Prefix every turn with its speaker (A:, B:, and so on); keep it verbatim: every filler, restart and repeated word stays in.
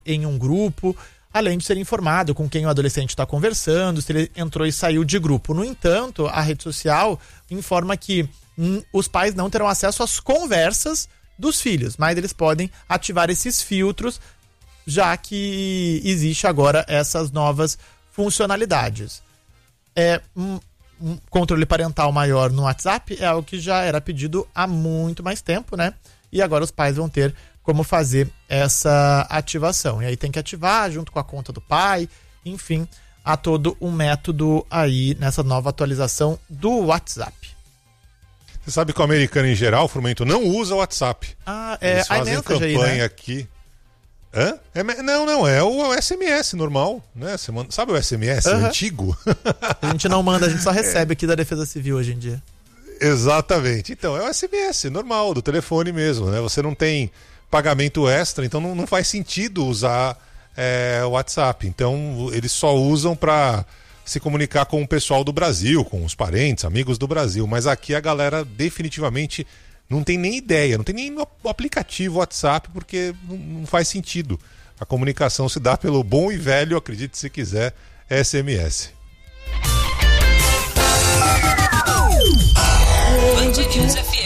A: em um grupo, além de ser informado com quem o adolescente está conversando, se ele entrou e saiu de grupo. No entanto, a rede social informa que hum, os pais não terão acesso às conversas dos filhos, mas eles podem ativar esses filtros, já que existe agora essas novas funcionalidades. É, um, um controle parental maior no WhatsApp é algo que já era pedido há muito mais tempo, né? E agora os pais vão ter como fazer essa ativação. E aí tem que ativar junto com a conta do pai, enfim, há todo um método aí nessa nova atualização do WhatsApp.
B: Você sabe que o americano em geral, Frumento, não usa o WhatsApp.
A: Ah, é
B: Eles fazem
A: a
B: campanha
A: aí, né?
B: aqui. Hã? É, não, não, é o S M S normal, né? Você manda, sabe o S M S
A: uhum.
B: antigo?
A: A gente não manda, a gente só recebe aqui da Defesa Civil hoje em dia.
B: Exatamente. Então, é o S M S normal, do telefone mesmo, né? Você não tem pagamento extra, então não, não faz sentido usar é, o WhatsApp. Então, eles só usam para se comunicar com o pessoal do Brasil, com os parentes, amigos do Brasil. Mas aqui a galera definitivamente não tem nem ideia, não tem nem o aplicativo WhatsApp, porque não, não faz sentido. A comunicação se dá pelo bom e velho, acredite se quiser, S M S.
C: Band News F M.